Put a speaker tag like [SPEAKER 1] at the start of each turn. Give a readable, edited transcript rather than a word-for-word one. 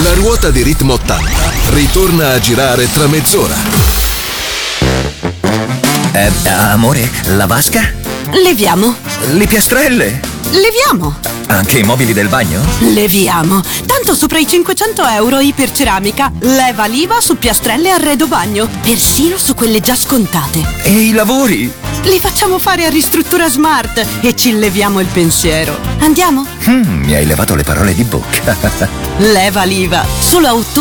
[SPEAKER 1] La ruota di Ritmo 80 ritorna a girare tra mezz'ora.
[SPEAKER 2] Amore, la vasca?
[SPEAKER 3] Leviamo.
[SPEAKER 2] Le piastrelle?
[SPEAKER 3] Leviamo.
[SPEAKER 2] Anche i mobili del bagno?
[SPEAKER 3] Leviamo. Tanto sopra i 500 euro Iperceramica leva l'IVA su piastrelle e arredo bagno, persino su quelle già scontate.
[SPEAKER 2] E i lavori?
[SPEAKER 3] Li facciamo fare a Ristruttura Smart e ci leviamo il pensiero. Andiamo?
[SPEAKER 2] Mi hai levato le parole di bocca.
[SPEAKER 3] Leva l'IVA. Solo a ottobre